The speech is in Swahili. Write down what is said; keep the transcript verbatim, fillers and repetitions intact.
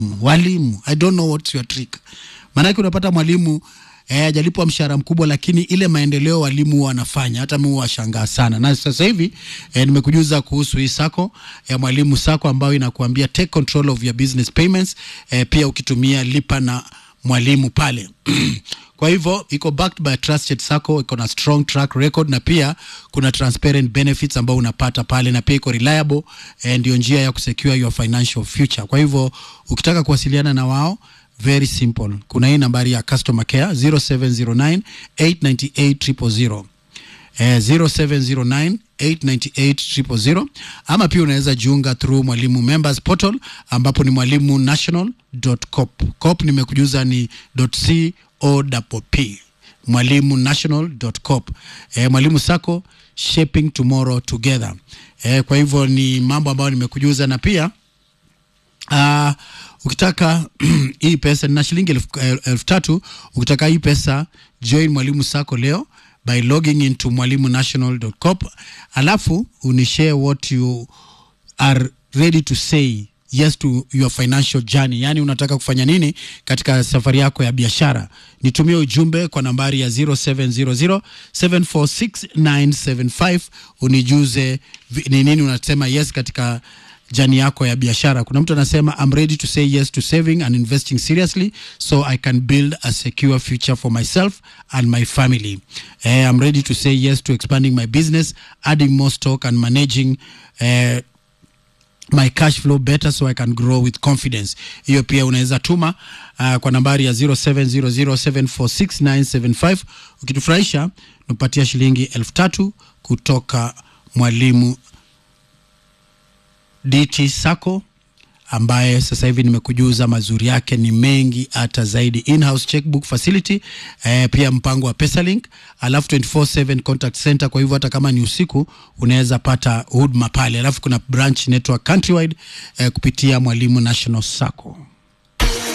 Walimu, I don't know what's your trick. Maanake unapata mwalimu eh, hajalipwa mshahara mkubwa, lakini ile maendeleo walimu wanafanya hata mimi washangaa sana. Na sasa hivi eh, nimekujuza kuhusu hii sako ya Mwalimu Sako ambayo inakuambia take control of your business payments, eh, pia ukitumia lipa na mwalimu pale. Kwa hivyo iko backed by a trusted sako, iko na strong track record, na pia kuna transparent benefits ambao unapata pale, na pia iko reliable, eh, ndio njia ya kusecure your financial future. Kwa hivyo ukitaka kuwasiliana na wao, very simple. Kuna hii nambari ya customer care zero seven zero nine eight nine eight zero zero zero. Eh, zero seven zero nine eight nine eight zero zero zero, ama pia unaweza jiunga through Mwalimu Members Portal ambapo ni mwalimu national dot cop. Cop nimekujuza ni .co.p. mwalimu national dot cop. Eh, Mwalimu Sako, shaping tomorrow together. Eh, kwa hivyo ni mambo ambayo nimekujuza, na pia uh, ukitaka hii pesa na shilingi elfu, elfu tatu, ukitaka hii pesa join Mwalimu Sako leo by logging into mwalimu national dot cop, alafu unishare what you are ready to say yes to your financial journey. Yani unataka kufanya nini katika safari yako ya biashara. Nitumie ujumbe kwa nambari ya zero seven zero zero seven four six nine seven five, unijuze ni nini unasema yes katika jani yako ya biashara. Kuna mtu anasema I'm ready to say yes to saving and investing seriously so I can build a secure future for myself and my family. Uh, I'm ready to say yes to expanding my business, adding more stock and managing uh, my cash flow better so I can grow with confidence. Hiyo pia unaweza tuma uh, kwa nambari ya zero seven zero zero seven four six nine seven five. Ukitufurahisha nupatia shilingi elfu tatu kutoka Mwalimu D T Sako, ambaye sasa hivi nimekujuza mazuri yake ni mengi hata zaidi. In-house checkbook facility, eh, pia mpango wa PesaLink, alafu twenty-four seven contact center. Kwa hivyo hata kama ni usiku unaweza pata huduma pale. Alafu kuna branch network countrywide eh, kupitia Mwalimu National Sako.